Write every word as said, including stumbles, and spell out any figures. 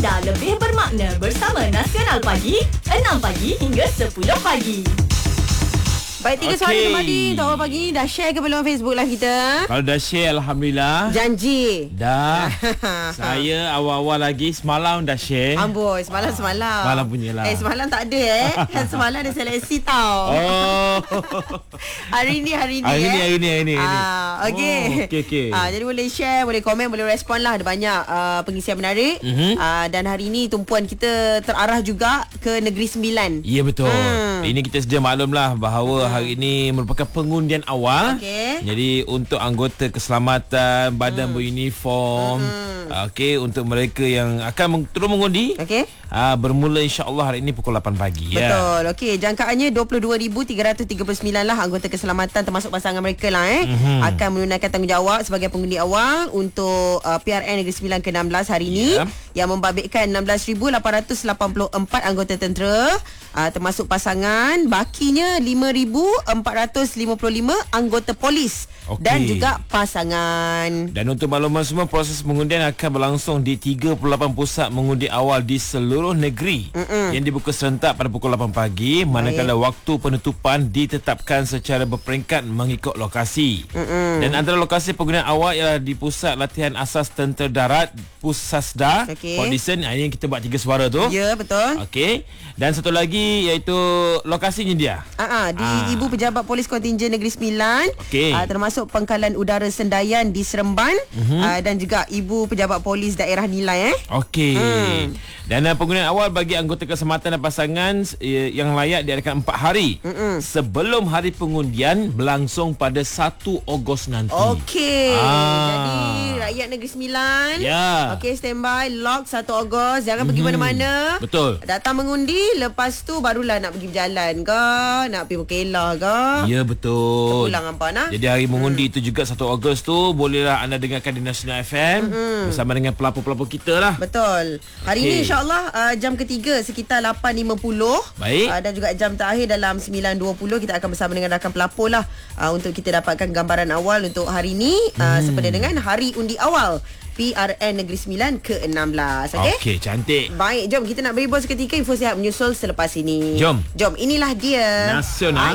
anda lebih bermakna bersama Nasional Pagi, enam pagi hingga sepuluh pagi. Baik, tiga okay. soalan kembali untuk awal pagi. Dah share ke belum Facebook live kita? Kalau dah share, Alhamdulillah. Janji. Dah. Saya awal-awal lagi semalam dah share. Amboi, semalam semalam. Semalam punya lah. Eh, semalam tak ada eh. Semalam ada seleksi tau. Oh. hari ni, hari ni Hari eh. ni, hari ni, hari ni. Ah, okey. Oh, okey, okey. Ah, jadi boleh share, boleh komen, boleh respon lah. Ada banyak uh, pengisian menarik. Mm-hmm. Ah, dan hari ni tumpuan kita terarah juga ke Negeri Sembilan. Ya, betul. Hmm. Ini kita sedia maklumlah bahawa hari ini merupakan pengundian awal. Okey. Jadi untuk anggota keselamatan, badan hmm. beruniform, hmm. okey, untuk mereka yang akan meng- terus mengundi. Okey. Uh, bermula insya-Allah hari ini pukul lapan pagi. Betul. Ya. Okey, jangkaannya dua puluh dua ribu tiga ratus tiga puluh sembilan lah anggota keselamatan termasuk pasangan mereka lah eh mm-hmm. akan menunaikan tanggungjawab sebagai pengundi awal untuk uh, P R N Negeri Sembilan ke enam belas hari ini yeah. yang membabitkan enam belas ribu lapan ratus lapan puluh empat anggota tentera uh, termasuk pasangan, bakinya lima ribu empat ratus lima puluh lima anggota polis okay. dan juga pasangan. Dan untuk makluman semua, proses pengundian akan berlangsung di tiga puluh lapan pusat mengundi awal di seluruh negeri Mm-mm. yang dibuka serentak pada pukul lapan pagi, manakala Baik. waktu penutupan ditetapkan secara berperingkat mengikut lokasi. Mm-mm. Dan antara lokasi pengundian awal ialah di Pusat Latihan Asas Tentera Darat Pusasda okay. Port Dickson. Ini yang kita buat tiga suara tu. Ya, betul. Okey. Dan satu lagi iaitu lokasinya dia. Ah, di Ah. Ibu Pejabat Polis Kontingen Negeri Sembilan. Okey. Ah, termasuk Pangkalan Udara Sendayan di Seremban mm-hmm. ah, dan juga Ibu Pejabat Polis Daerah Nilai eh. Okey. Hmm. Dan uh, pengundian awal bagi anggota keselamatan dan pasangan uh, yang layak diadakan empat hari Mm-mm. sebelum hari pengundian berlangsung pada satu Ogos nanti. Okey. Ah. Jadi rakyat Negeri Sembilan. Ya. Okey, standby lock satu Ogos. Jangan mm-hmm. pergi mana-mana. Betul. Datang mengundi, lepas tu barulah nak pergi berjalan ke, nak pergi berkelah ke. Ya, betul. Terpulang apa nak. Jadi hari mengundi hmm. itu juga satu Ogos tu bolehlah anda dengarkan di Nasional F M mm-hmm. bersama dengan pelapor-pelapor kita lah. Betul. Hari okay. ni insya-Allah uh, jam ketiga sekitar lapan lima puluh. Baik. Uh, dan juga jam terakhir dalam sembilan dua puluh kita akan bersama dengan rakan pelapor lah uh, untuk kita dapatkan gambaran awal untuk hari ni uh, hmm. sepada dengan hari undi awal P R N Negeri Sembilan ke enam belas. Okey. Okey, cantik. Baik, jom kita nak beri bos seketika, info sihat menyusul selepas ini. Jom. Jom, inilah dia Nasional